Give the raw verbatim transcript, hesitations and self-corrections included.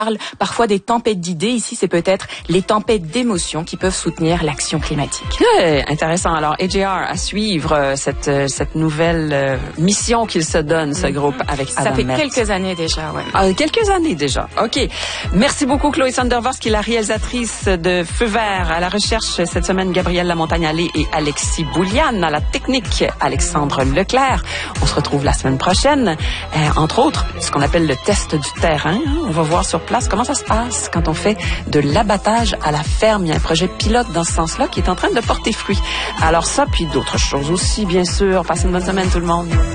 parle parfois des tempêtes d'idées. Ici, c'est peut-être les tempêtes d'émotions qui peuvent soutenir l'action climatique. Ouais, intéressant. Alors, A J R, à suivre euh, cette, euh, cette nouvelle euh, mission qu'il se donne, ce groupe, avec Adam Ça fait Metz. quelques années déjà, ouais. Ah, quelques années déjà. OK. Merci beaucoup, Chloé Sandervos, qui est la réalisatrice de Feu vert. À la recherche, cette semaine, Gabrielle Lamontagne-Allé et Alexis Bouliane. À la technique, Alexandre Leclerc. On se retrouve la semaine prochaine. Euh, entre autres, ce qu'on appelle le test du terrain. Hein. On va voir sur place comment ça se passe quand on fait de l'abattage à la ferme. Il y a un projet pilote dans ce sens-là qui est en train de porter fruit. Alors ça, puis d'autres choses aussi, bien sûr. Passez une bonne semaine, tout le monde.